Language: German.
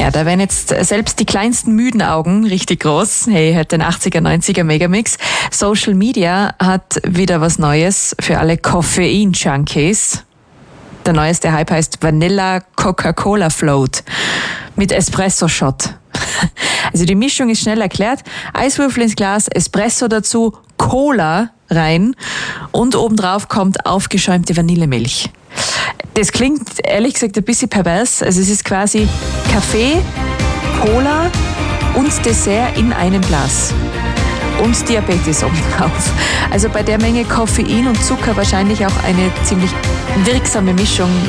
Ja, da werden jetzt selbst die kleinsten müden Augen richtig groß. Hey, halt den 80er, 90er Megamix. Social Media hat wieder was Neues für alle Koffein-Junkies. Der neueste Hype heißt Vanilla Coca-Cola Float mit Espresso-Shot. Also die Mischung ist schnell erklärt. Eiswürfel ins Glas, Espresso dazu, Cola rein und obendrauf kommt aufgeschäumte Vanillemilch. Das klingt ehrlich gesagt ein bisschen pervers. Also es ist quasi Kaffee, Cola und Dessert in einem Glas. Und Diabetes obendrauf. Also bei der Menge Koffein und Zucker wahrscheinlich auch eine ziemlich wirksame Mischung